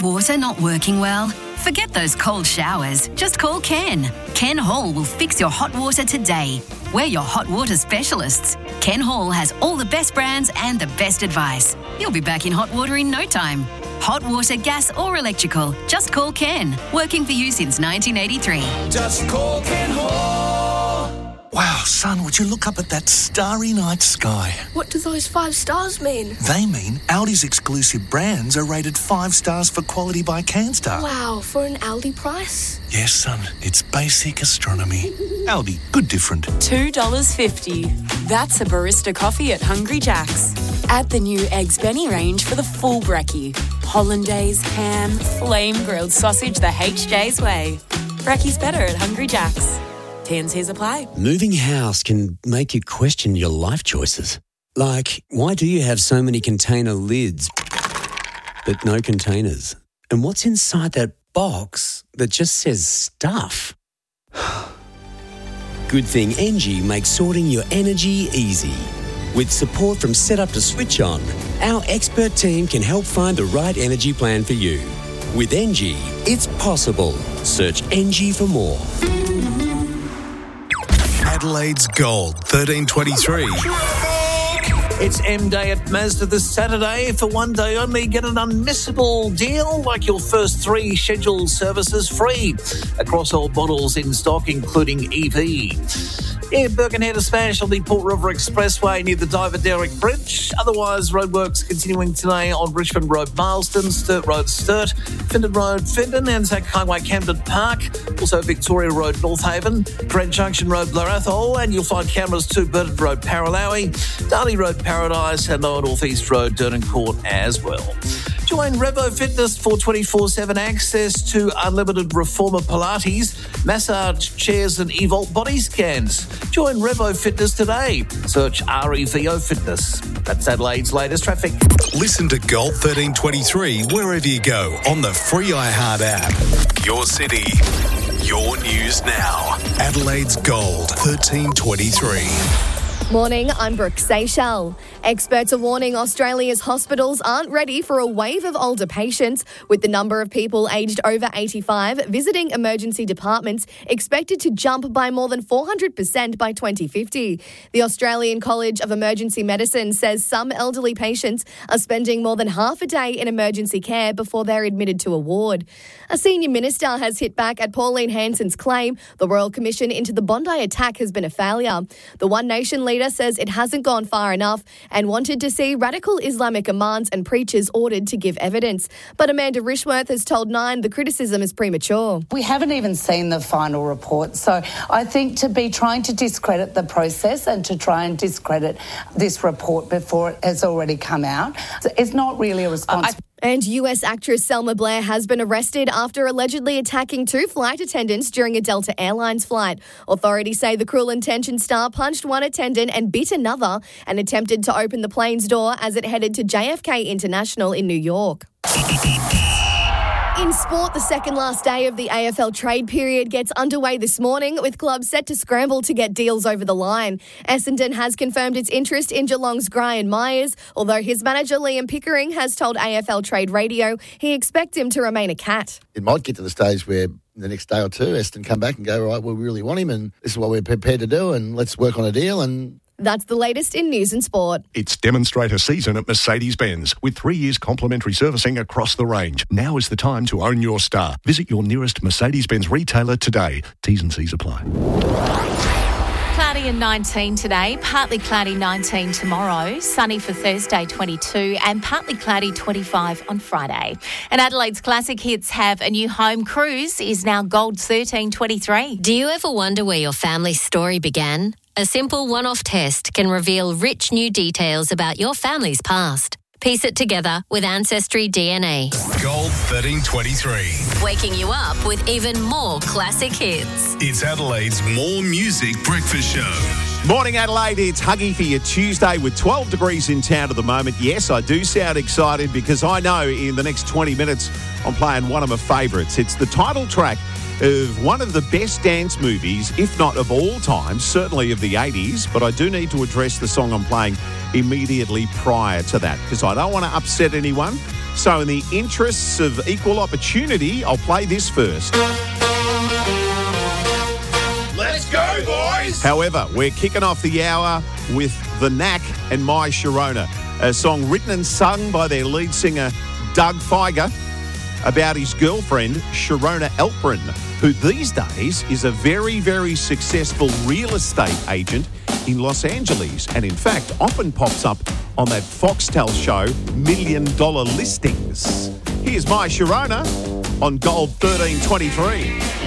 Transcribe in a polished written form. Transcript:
Hot water not working well? Forget those cold showers. Just call Ken. Ken Hall will fix your hot water today. We're your hot water specialists. Ken Hall has all the best brands and the best advice. You'll be back in hot water in no time. Hot water, gas or electrical. Just call Ken. Working for you since 1983. Just call Ken Hall. Wow, son, would you look up at that starry night sky? What do those 5 stars mean? They mean Aldi's exclusive brands are rated 5 stars for quality by Canstar. Wow, for an Aldi price? Yes, son, it's basic astronomy. Aldi, good different. $2.50. That's a barista coffee at Hungry Jack's. Add the new Eggs Benny range for the full brekkie. Hollandaise, ham, flame grilled sausage the HJ's way. Brekkie's better at Hungry Jack's. T&Cs apply. Moving house can make you question your life choices. Like, why do you have so many container lids but no containers? And what's inside that box that just says stuff? Good thing Engie makes sorting your energy easy. With support from setup to switch on, our expert team can help find the right energy plan for you. With Engie, it's possible. Search Engie for more. Adelaide's Gold, 1323. It's M Day at Mazda this Saturday. For one day only, get an unmissable deal like your first 3 scheduled services free across all models in stock, including EV. Birkenhead to smash on the Port River Expressway near the Diver Derrick Bridge. Otherwise, roadworks continuing today on Richmond Road, Marsden, Sturt Road, Sturt, Findon Road, Findon, Anzac Highway, Camden Park. Also Victoria Road, North Haven, Grand Junction Road, Blair Athol, and you'll find cameras to Burnett Road, Paralowie, Darley Road, Paradise, and Lower North East Road, Durnan Court as well. Join Revo Fitness for 24/7 access to unlimited reformer Pilates, massage chairs and Evolt body scans. Join Revo Fitness today. Search REVO Fitness. That's Adelaide's latest traffic. Listen to Gold 1323 wherever you go on the free iHeart app. Your city, your news now. Adelaide's Gold 1323. Morning, I'm Brooke Seychelles. Experts are warning Australia's hospitals aren't ready for a wave of older patients, with the number of people aged over 85 visiting emergency departments expected to jump by more than 400% by 2050. The Australian College of Emergency Medicine says some elderly patients are spending more than half a day in emergency care before they're admitted to a ward. A senior minister has hit back at Pauline Hanson's claim the Royal Commission into the Bondi attack has been a failure. The One Nation leader says it hasn't gone far enough and wanted to see radical Islamic imams and preachers ordered to give evidence. But Amanda Rishworth has told Nine the criticism is premature. We haven't even seen the final report, so I think to be trying to discredit the process and to try and discredit this report before it has already come out, it's not really a response. And US actress Selma Blair has been arrested after allegedly attacking 2 flight attendants during a Delta Airlines flight. Authorities say the Cruel Intentions star punched one attendant and bit another and attempted to open the plane's door as it headed to JFK International in New York. In sport, the second last day of the AFL trade period gets underway this morning, with clubs set to scramble to get deals over the line. Essendon has confirmed its interest in Geelong's Brian Myers, although his manager Liam Pickering has told AFL Trade Radio he expects him to remain a Cat. It might get to the stage where the next day or two, Essendon come back and go, right, well, we really want him and this is what we're prepared to do and let's work on a deal. And that's the latest in news and sport. It's demonstrator season at Mercedes-Benz with 3 years complimentary servicing across the range. Now is the time to own your star. Visit your nearest Mercedes-Benz retailer today. T's and C's apply. Cloudy and 19 today, partly cloudy 19 tomorrow, sunny for Thursday 22 and partly cloudy 25 on Friday. And Adelaide's classic hits have a new home. Cruise is now Gold 1323. Do you ever wonder where your family's story began? A simple one-off test can reveal rich new details about your family's past. Piece it together with Ancestry DNA. Gold 1323. Waking you up with even more classic hits. It's Adelaide's More Music Breakfast Show. Morning, Adelaide. It's Huggy for your Tuesday with 12 degrees in town at the moment. Yes, I do sound excited because I know in the next 20 minutes I'm playing one of my favourites. It's the title track of one of the best dance movies, if not of all time, certainly of the 80s, but I do need to address the song I'm playing immediately prior to that because I don't want to upset anyone. So in the interests of equal opportunity, I'll play this first. Let's go, boys! However, we're kicking off the hour with The Knack and My Sharona, a song written and sung by their lead singer, Doug Feiger, about his girlfriend, Sharona Elprin, who these days is a very, very successful real estate agent in Los Angeles, and in fact often pops up on that Foxtel show, $1 Million Listings. Here's My Sharona on Gold 1323.